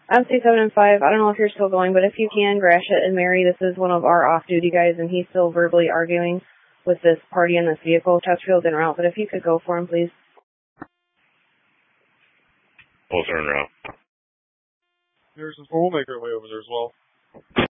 I'm C7 and 5. I don't know if you're still going, but if you can, Gratiot and Mary, this is one of our off-duty guys, and he's still verbally arguing with this party in this vehicle. Chesterfield's en route, but if you could go for him, please. Both are en route. We'll make our way over there as well.